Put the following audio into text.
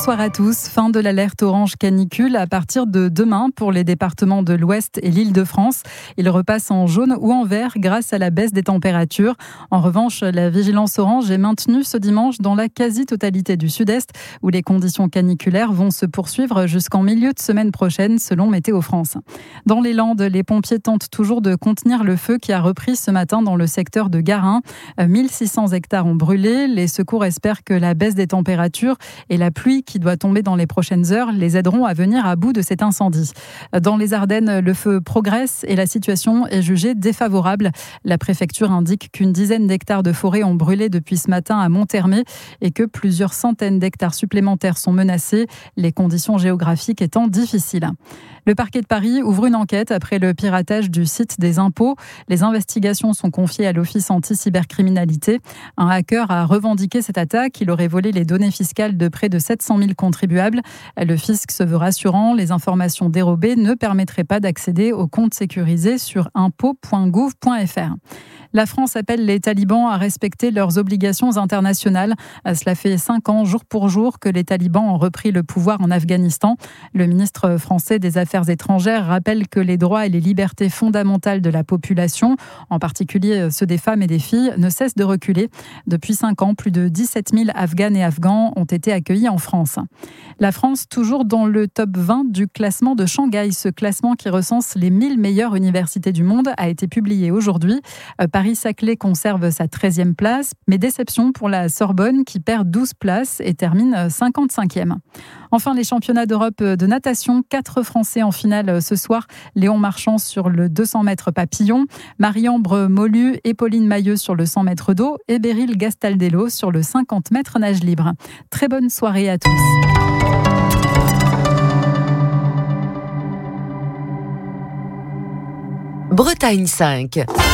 Bonsoir à tous. Fin de l'alerte orange canicule à partir de demain pour les départements de l'Ouest et l'Île-de-France. Il repasse en jaune ou en vert grâce à la baisse des températures. En revanche, la vigilance orange est maintenue ce dimanche dans la quasi-totalité du Sud-Est où les conditions caniculaires vont se poursuivre jusqu'en milieu de semaine prochaine selon Météo France. Dans les Landes, les pompiers tentent toujours de contenir le feu qui a repris ce matin dans le secteur de Garin. 1600 hectares ont brûlé. Les secours espèrent que la baisse des températures et la pluie qui doit tomber dans les prochaines heures les aideront à venir à bout de cet incendie. Dans les Ardennes, le feu progresse et la situation est jugée défavorable. La préfecture indique qu'une dizaine d'hectares de forêt ont brûlé depuis ce matin à Monthermé et que plusieurs centaines d'hectares supplémentaires sont menacés, les conditions géographiques étant difficiles. Le parquet de Paris ouvre une enquête après le piratage du site des impôts. Les investigations sont confiées à l'Office anti-cybercriminalité. Un hacker a revendiqué cette attaque. Il aurait volé les données fiscales de près de 700 000 contribuables. Le fisc se veut rassurant. Les informations dérobées ne permettraient pas d'accéder aux comptes sécurisés sur impôts.gouv.fr. La France appelle les talibans à respecter leurs obligations internationales. Cela fait 5 ans, jour pour jour, que les talibans ont repris le pouvoir en Afghanistan. Le ministre français des Affaires étrangères rappelle que les droits et les libertés fondamentales de la population, en particulier ceux des femmes et des filles, ne cessent de reculer. Depuis 5 ans, plus de 17 000 Afghanes et Afghans ont été accueillis en France. La France, toujours dans le top 20 du classement de Shanghai. Ce classement qui recense les 1000 meilleures universités du monde a été publié aujourd'hui. Paris-Saclay conserve sa 13e place, mais déception pour la Sorbonne qui perd 12 places et termine 55e. Enfin, les championnats d'Europe de natation, 4 Français en finale ce soir. Léon Marchand sur le 200 mètres papillon, Marie-Ambre Molu et Pauline Mailleux sur le 100 mètres d'eau et Beryl Gastaldello sur le 50 mètres nage libre. Très bonne soirée à tous. Bretagne 5.